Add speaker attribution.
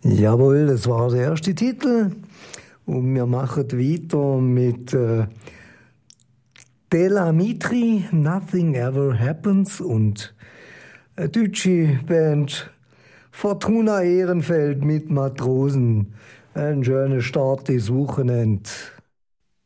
Speaker 1: Jawohl, das war der erste Titel. Und wir machen weiter mit Della Mitri, Nothing Ever Happens, und eine deutsche Band Fortuna Ehrenfeld mit Matrosen. Ein schöner Start des Wochenende.